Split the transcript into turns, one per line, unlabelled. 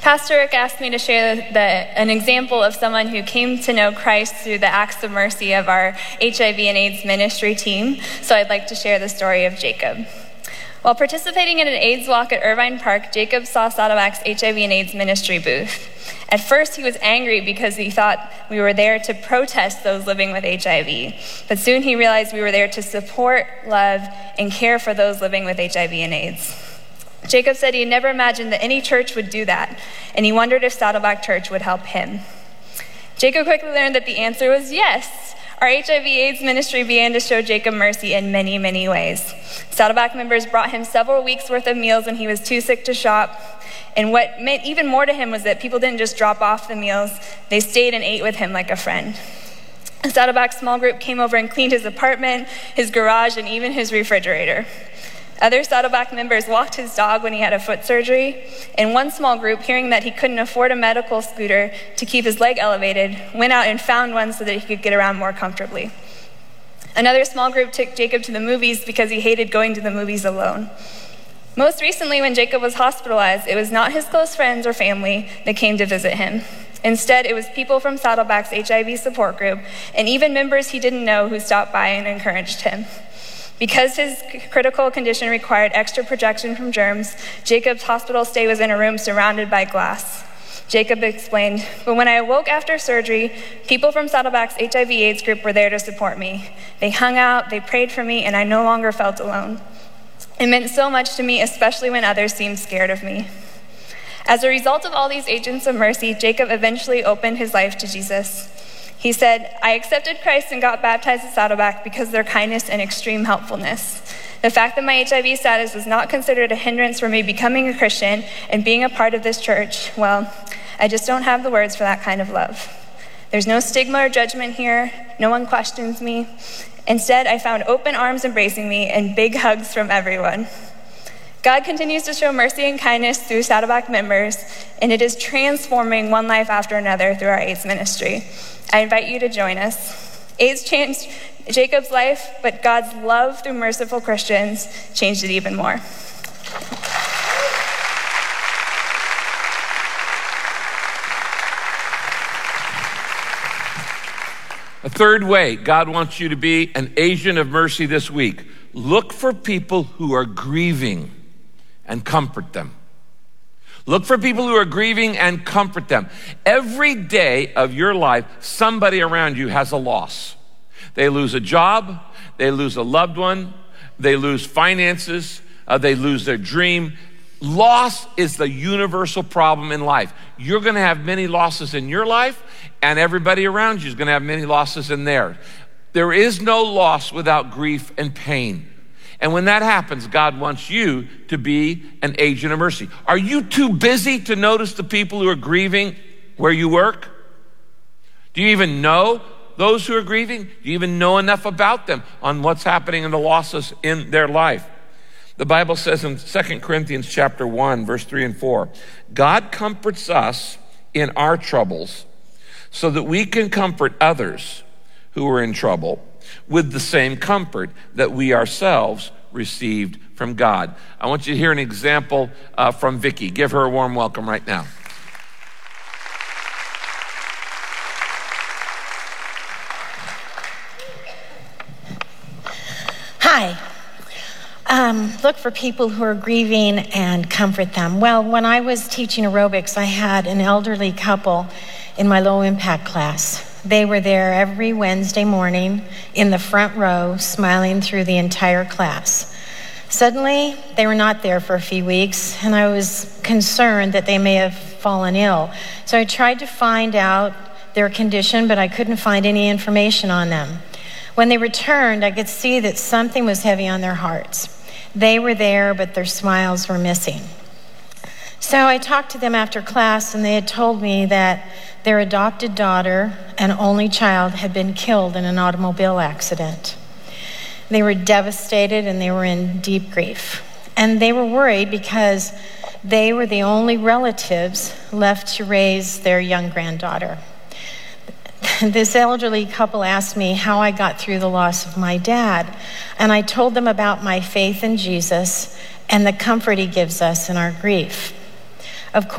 Pastor Rick asked me to share an example of someone who came to know Christ through the acts of mercy of our HIV and AIDS ministry team, so I'd like to share the story of Jacob. While participating in an AIDS walk at Irvine Park, Jacob saw Saddleback's HIV and AIDS ministry booth. At first, he was angry because he thought we were there to protest those living with HIV. But soon he realized we were there to support, love, and care for those living with HIV and AIDS. Jacob said he had never imagined that any church would do that, and he wondered if Saddleback Church would help him. Jacob quickly learned that the answer was yes. Our HIV/AIDS ministry began to show Jacob mercy in many, many ways. Saddleback members brought him several weeks' worth of meals when he was too sick to shop. And what meant even more to him was that people didn't just drop off the meals, they stayed and ate with him like a friend. Saddleback's small group came over and cleaned his apartment, his garage, and even his refrigerator. Other Saddleback members walked his dog when he had a foot surgery, and one small group, hearing that he couldn't afford a medical scooter to keep his leg elevated, went out and found one so that he could get around more comfortably. Another small group took Jacob to the movies because he hated going to the movies alone. Most recently, when Jacob was hospitalized, it was not his close friends or family that came to visit him. Instead, it was people from Saddleback's HIV support group, and even members he didn't know who stopped by and encouraged him. Because his critical condition required extra protection from germs, Jacob's hospital stay was in a room surrounded by glass. Jacob explained, "But when I awoke after surgery, people from Saddleback's HIV/AIDS group were there to support me. They hung out, they prayed for me, and I no longer felt alone. It meant so much to me, especially when others seemed scared of me." As a result of all these agents of mercy, Jacob eventually opened his life to Jesus. He said, "I accepted Christ and got baptized at Saddleback because of their kindness and extreme helpfulness. The fact that my HIV status was not considered a hindrance for me becoming a Christian and being a part of this church, well, I just don't have the words for that kind of love. There's no stigma or judgment here. No one questions me. Instead, I found open arms embracing me and big hugs from everyone." God continues to show mercy and kindness through Saddleback members, and it is transforming one life after another through our AIDS ministry. I invite you to join us. AIDS changed Jacob's life, but God's love through merciful Christians changed it even more.
A third way God wants you to be an agent of mercy this week: look for people who are grieving and comfort them. Look for people who are grieving and comfort them. Every day of your life, somebody around you has a loss. They lose a job, they lose a loved one, they lose finances, they lose their dream. Loss is the universal problem in life. You're gonna have many losses in your life, and everybody around you is gonna have many losses in theirs. There is no loss without grief and pain. And when that happens, God wants you to be an agent of mercy. Are you too busy to notice the people who are grieving where you work? Do you even know those who are grieving? Do you even know enough about them on what's happening in the losses in their life? The Bible says in 2 Corinthians chapter 1, verse 3 and 4, God comforts us in our troubles so that we can comfort others who are in trouble with the same comfort that we ourselves received from God. I want you to hear an example from Vicky. Give her a warm welcome right now.
Hi. Look for people who are grieving and comfort them. Well, when I was teaching aerobics, I had an elderly couple in my low impact class. They were there every Wednesday morning in the front row, smiling through the entire class. Suddenly, they were not there for a few weeks, and I was concerned that they may have fallen ill. So I tried to find out their condition, but I couldn't find any information on them. When they returned, I could see that something was heavy on their hearts. They were there, but their smiles were missing. So I talked to them after class, and they had told me that their adopted daughter and only child had been killed in an automobile accident. They were devastated and they were in deep grief. And they were worried because they were the only relatives left to raise their young granddaughter. This elderly couple asked me how I got through the loss of my dad, and I told them about my faith in Jesus and the comfort he gives us in our grief. Of